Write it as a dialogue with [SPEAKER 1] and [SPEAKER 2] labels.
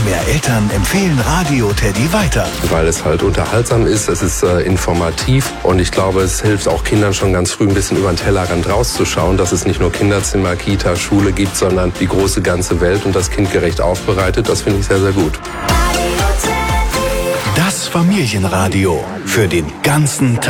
[SPEAKER 1] mehr Eltern empfehlen Radio Teddy weiter.
[SPEAKER 2] Weil es halt unterhaltsam ist, es ist informativ und ich glaube, es hilft auch Kindern schon ganz früh ein bisschen über den Tellerrand rauszuschauen, dass es nicht nur Kinderzimmer, Kita, Schule gibt, sondern die große ganze Welt und das kindgerecht aufbereitet. Das finde ich sehr, sehr gut.
[SPEAKER 1] Das Familienradio für den ganzen Tag.